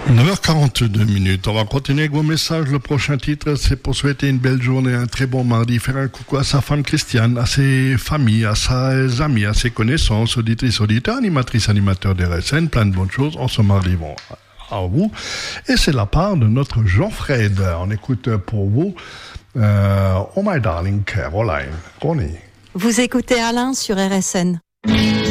9h42. On va continuer avec vos messages. Le prochain titre, c'est pour souhaiter une belle journée, un très bon mardi, faire un coucou à sa femme Christiane, à ses familles, à ses amis, à ses connaissances, auditrices, auditeurs, animatrices, animateurs des RSN, plein de bonnes choses en ce mardi. Bon, à vous. Et c'est la part de notre Jean-Fred. On écoute pour vous Oh My Darling Caroline. Ronnie. Vous écoutez Alain sur RSN.